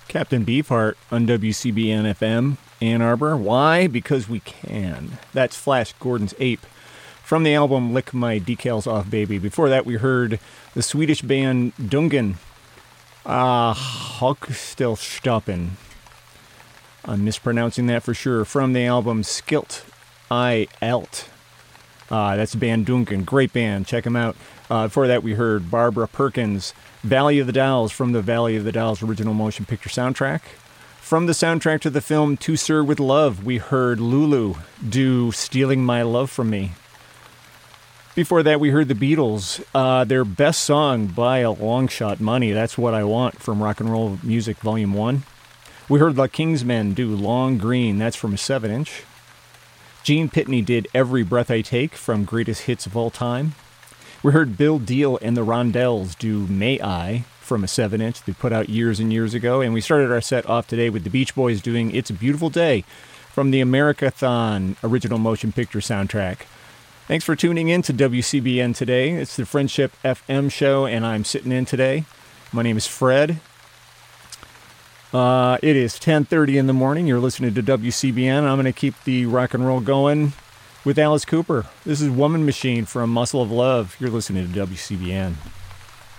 Captain Beefheart on WCBN FM Ann Arbor. Why? Because we can. That's Flash Gordon's Ape from the album Lick My Decals Off Baby. Before that, we heard the Swedish band Dungen. Högstillstoppen. I'm mispronouncing that for sure. From the album Skilt I Alt. That's the band Dungen. Great band. Check them out. Before that, we heard Barbara Perkins, Valley of the Dolls, from the Valley of the Dolls original motion picture soundtrack. From the soundtrack to the film To Sir With Love, we heard Lulu do Stealing My Love From Me. Before that, we heard the Beatles, their best song by a long shot, Money, That's What I Want, from Rock and Roll Music Volume 1. We heard the Kingsmen do Long Green, that's from a 7-inch. Gene Pitney did Every Breath I Take from Greatest Hits of All Time. We heard Bill Deal and the Rondells do May I from a 7-inch they put out years and years ago. And we started our set off today with the Beach Boys doing It's a Beautiful Day from the Americathon original motion picture soundtrack. Thanks for tuning in to WCBN today. It's the Friendship FM show, and I'm sitting in today. My name is Fred. It is 10:30 in the morning. You're listening to WCBN. I'm going to keep the rock and roll going with Alice Cooper. This is Woman Machine from Muscle of Love. You're listening to WCBN.